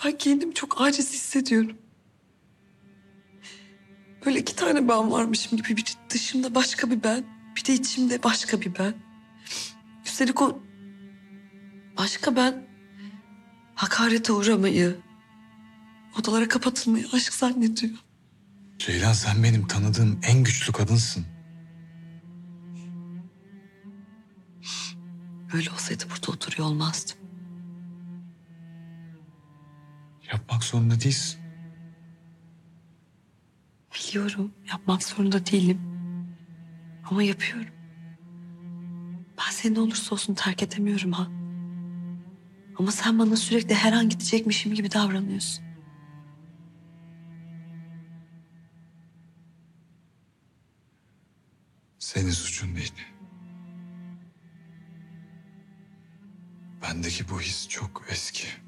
Ben kendimi çok aciz hissediyorum. Böyle iki tane ben varmışım gibi. Bir dışımda başka bir ben. Bir de içimde başka bir ben. Üstelik o başka ben hakarete uğramayı, odalara kapatılmayı aşk zannediyor. Ceylan, sen benim tanıdığım en güçlü kadınsın. Öyle olsaydı burada oturuyor olmazdım. Yapmak zorunda değilsin. Biliyorum, yapmak zorunda değilim. Ama yapıyorum. Ben seni ne olursa olsun terk edemiyorum ha. Ama sen bana sürekli her an gidecekmişim gibi davranıyorsun. Senin suçun değil. Bendeki bu his çok eski.